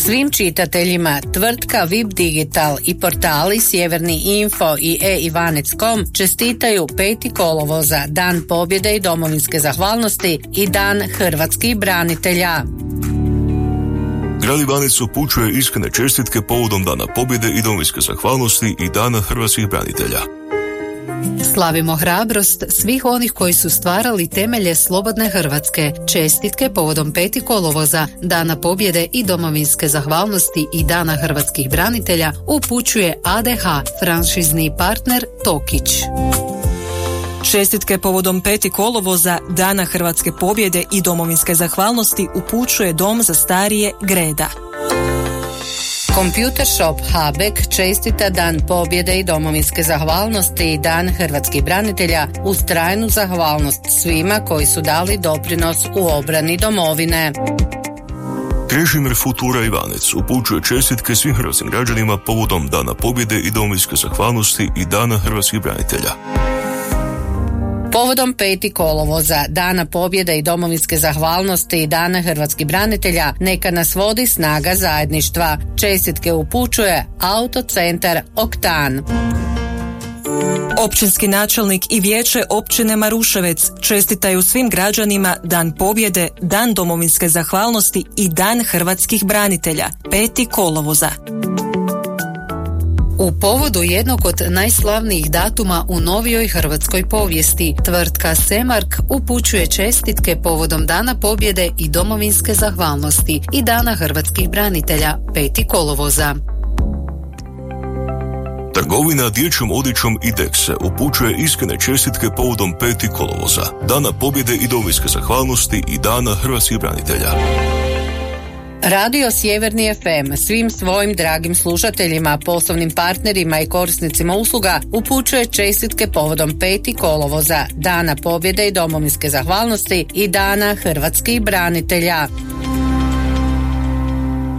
Svim čitateljima tvrtka VIP Digital i portali Sjeverni Info i e-Ivanec.com čestitaju 5. kolovoza, Dan pobjede i domovinske zahvalnosti i Dan hrvatskih branitelja. Grad Ivanec upućuje iskrene čestitke povodom Dana pobjede i domovinske zahvalnosti i Dana hrvatskih branitelja. Slavimo hrabrost svih onih koji su stvarali temelje slobodne Hrvatske. Čestitke povodom 5. kolovoza, Dana pobjede i domovinske zahvalnosti i Dana hrvatskih branitelja upućuje ADH, franšizni partner Tokić. Čestitke povodom 5. kolovoza, Dana hrvatske pobjede i domovinske zahvalnosti upućuje Dom za starije Greda. Computer Shop Habek čestita Dan pobjede i domovinske zahvalnosti i Dan hrvatskih branitelja uz trajnu zahvalnost svima koji su dali doprinos u obrani domovine. Krešimir Futura Ivanec upućuje čestitke svim hrvatskim građanima povodom Dana pobjede i domovinske zahvalnosti i Dana hrvatskih branitelja. Povodom 5. kolovoza, Dana pobjede i domovinske zahvalnosti i Dana hrvatskih branitelja, neka nas vodi snaga zajedništva. Čestitke upućuje Autocentar Oktan. Općinski načelnik i vijeće općine Maruševec čestitaju svim građanima Dan pobjede, Dan domovinske zahvalnosti i Dan hrvatskih branitelja, 5. kolovoza. U povodu jednog od najslavnijih datuma u novijoj hrvatskoj povijesti, tvrtka Semark upućuje čestitke povodom Dana pobjede i domovinske zahvalnosti i Dana hrvatskih branitelja, 5. kolovoza. Trgovina dječjom odjećom Idexe upućuje iskrene čestitke povodom 5. kolovoza, Dana pobjede i domovinske zahvalnosti i Dana hrvatskih branitelja. Radio Sjeverni FM svim svojim dragim slušateljima, poslovnim partnerima i korisnicima usluga upućuje čestitke povodom 5. kolovoza, Dana pobjede i domovinske zahvalnosti i Dana hrvatskih branitelja.